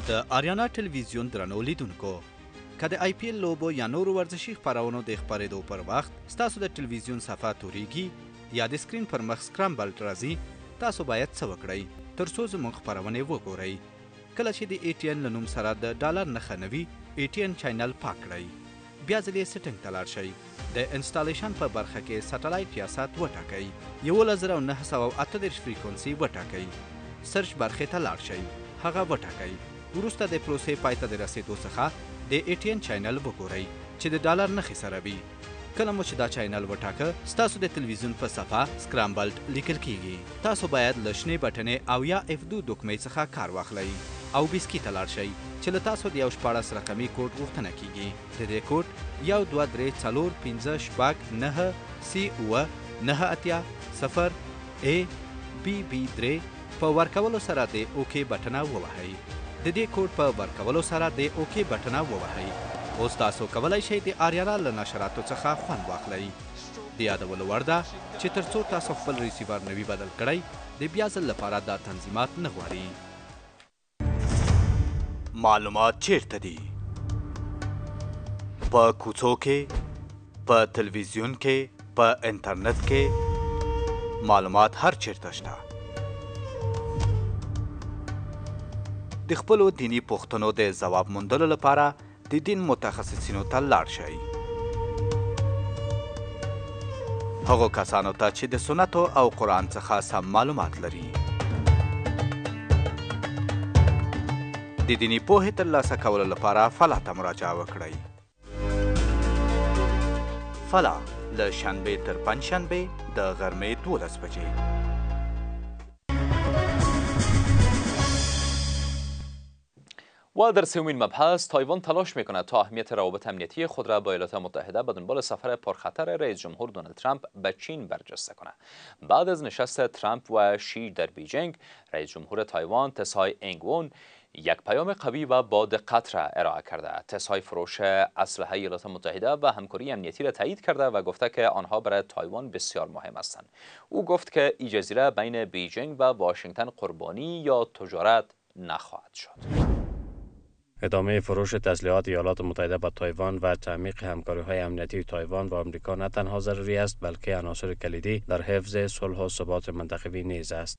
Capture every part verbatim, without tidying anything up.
د آریانا ټلویزیون درنو لیدونکو که د آی پی ایل لوبو یا نورو ورزشي خپرونو د خپرېدو پر وخت ستاسو د ټلویزیون صفحه توریږي یا د سکرین پر مخ سکرامبلډ راځي، تاسو باید څه وکړئ تر څو زموږ خپرونې وګورئ. کله چې د ای ټي ان له نوم سره د ډالر نښه نه وي، ای ټي ان چینل پاک کړئ. بیا ځلې سیټنګ ته لاړ شئ. د انسټالیشن په برخه کې سټلایټ یا سات وټاکئ. یولس زره نهه سوه اته دېرش فریکونسي وټاکئ. سرچ برخې ته لاړ شئ. هغه وټاکئ. وروسته د پروسې پای ته د رسېدو څخه د ای ټي ان چینل وګورئ چې د ډالر نښې سره وي. کله مو چې دا چینل وټاکه، ستاسو د تلویزیون په صفحه سکرامبلډ لیکل کیږي. تاسو باید له شنې بټنې او یا اف دو دوکمې څخه کار واخلئ او بیسکي ته لاړ شئ چې له تاسو د یو شپاړس رقمي کوډ غوښتنه کیږي. د دې کوډ یو دوه درې څلور پنځه شپږ نهه سی اوه نهه اتیا صفر ای بی بی درې په ورکولو سره د اوکې بټنه ووهئ. د دې کوډ په ورکولو سره د اوکې بټنه ووهئ. اوس تاسو کولی شئ د آریانا له نشراتو څخه خوند واخلئ. د یادولو وړ ده چې تر څو تاسو خپل ریسیور نوي بدل کړئ، د بیا ځل لپاره دا تنظیمات نه غواړي. معلومات چیرته دي؟ په کوڅو کې، په تلویزیون کې، په انټرنیټ کې معلومات هر چیرته شته. د خپلو دینی پوښتنو د ځواب موندلو لپاره د دین متخصصینو ته لاړ شئ. هغو کسانو ته چې د سنتو او قرآن څخه سم معلومات لري. د دینی پوهې ترلاسه کولو لپاره فلا ته مراجعه وکړئ. فلا له شنبې تر پنجشنبې د غرمې دولس بجې. و در سومین مبحث، تایوان تلاش میکند تا اهمیت روابط امنیتی خود را با ایالات متحده به دنبال سفر پرخطر رئیس جمهور دونالد ترامپ به چین برجسته کند. بعد از نشست ترامپ و شی در بیجینگ، رئیس جمهور تایوان تسای اینگون یک پیام قوی و با دقت را ارائه کرده. تسای فروش اسلحه ایالات متحده و همکاری امنیتی را تایید کرده و گفته که آنها برای تایوان بسیار مهم هستند. او گفت که این جزیره بین بیجینگ و واشنگتن قربانی یا تجارت نخواهد شد. ادامه فروش تسلیحات ایالات متحده به تایوان و تعمیق همکاری‌های امنیتی تایوان و آمریکا نه تنها ضروری است، بلکه عناصر کلیدی در حفظ صلح و ثبات منطقوی نیز است.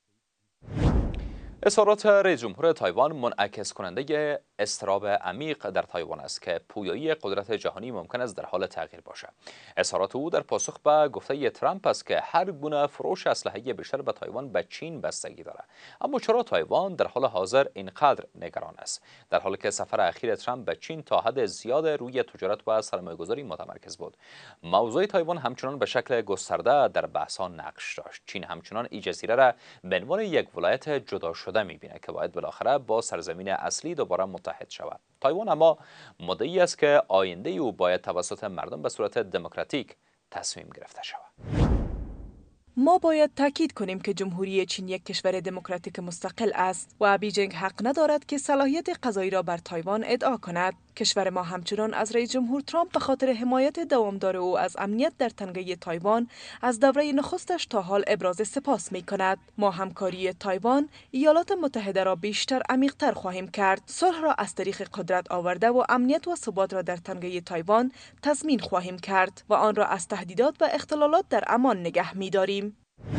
اظهارات رئیس جمهور تایوان منعکس کننده اضطراب عمیق در تایوان است که پویایی قدرت جهانی ممکن است در حال تغییر باشد. اظهارات او در پاسخ به گفته ترامپ است که هر گونه فروش اسلحه بیشتر به تایوان به چین بستگی دارد. اما چرا تایوان در حال حاضر اینقدر نگران است، در حالی که سفر اخیر ترامپ به چین تا حد زیاد روی تجارت و سرمایه‌گذاری متمرکز بود؟ موضوع تایوان همچنان به شکل گسترده در بحث‌ها نقش داشت. چین همچنان این جزیره را به عنوان یک ولایت جدا شده می‌بیند که باید بالاخره با سرزمین اصلی دوباره متحد شود. تایوان اما مدعی است که آینده او باید توسط مردم به صورت دموکراتیک تصمیم گرفته شود. ما باید تاکید کنیم که جمهوری چین یک کشور دموکراتیک مستقل است و بیجینگ حق ندارد که صلاحیت قضایی را بر تایوان ادعا کند. کشور ما همچنان از رئیس جمهور ترامپ به خاطر حمایت دوامدار او از امنیت در تنگه تایوان از دوره نخستش تا حال ابراز سپاس می کند. ما همکاری تایوان ایالات متحده را بیشتر عمیق‌تر خواهیم کرد. صلح را از طریق قدرت آورده و امنیت و ثبات را در تنگه تایوان تضمین خواهیم کرد و آن را از تهدیدات و اختلالات در امان نگه می داریم.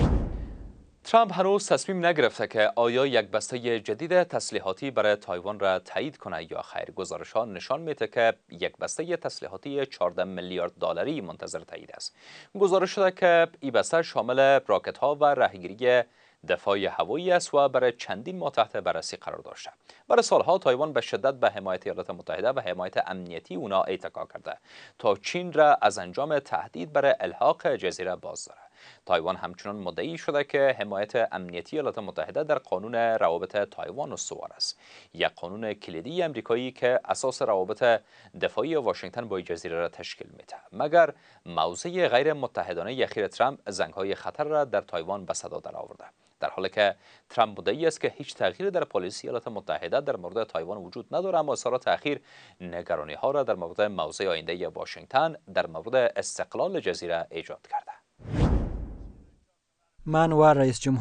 ترامپ هنوز تصمیم نگرفته که آیا یک بسته جدید تسلیحاتی برای تایوان را تایید کند یا خیر. گزارش‌ها نشان می‌دهد که یک بسته تسلیحاتی چهارده میلیارد دلاری منتظر تایید است. گزارش شده که این بسته شامل راکت‌ها و راهگیری دفاع هوایی است و برای چندین ماه تحت بررسی قرار داشته. برای سالها تایوان به شدت به حمایت ایالات متحده و حمایت امنیتی اونا اتکا کرده تا چین را از انجام تهدید برای الحاق جزیره باز دارد. تایوان همچنان مدعی شده که حمایت امنیتی ایالات متحده در قانون روابط تایوان استوار است، یک قانون کلیدی آمریکایی که اساس روابط دفاعی واشنگتن با جزیره را تشکیل می‌دهد. مگر موضع غیر متحدانه اخیر ترامپ زنگ‌های خطر را در تایوان به صدا درآورده، در حالی که ترامپ مدعی است که هیچ تغییری در پالیسی ایالات متحده در مورد تایوان وجود ندارد، اما اظهارات اخیر نگرانی‌ها را در مورد موضع آینده واشنگتن در مورد استقلال جزیره ایجاد کرده. من و رئیس جمهور